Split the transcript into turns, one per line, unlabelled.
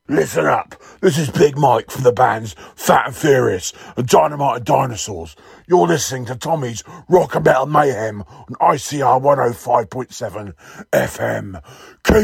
Listen up, this is Big Mike from the bands Fat and Furious and Dynamite and Dinosaurs. You're listening to Tommy's Rock and Metal Mayhem on ICR 105.7 FM. Keep